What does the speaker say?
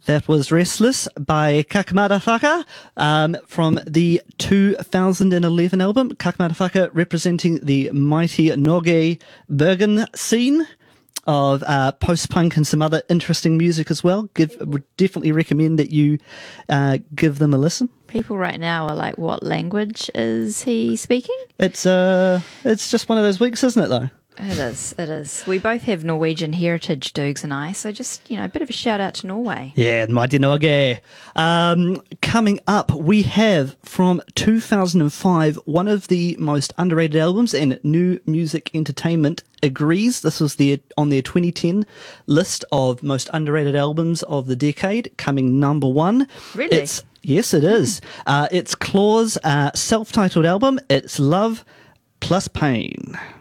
That was Restless by Kakamata Whaka from the 2011 album. Kakamata Whaka representing the mighty Noge Bergen scene of post-punk and some other interesting music as well. Would definitely recommend that you give them a listen. People right now are like, what language is he speaking? It's just one of those weeks, isn't it, though? It is. We both have Norwegian heritage, Doogs and I, so just, a bit of a shout out to Norway. Yeah, mighty Norge. Coming up, we have from 2005, one of the most underrated albums, and New Music Entertainment agrees. This was on their 2010 list of most underrated albums of the decade, coming number one. Really? Yes, it is. It's Claw's self-titled album. It's Love Plus Pain.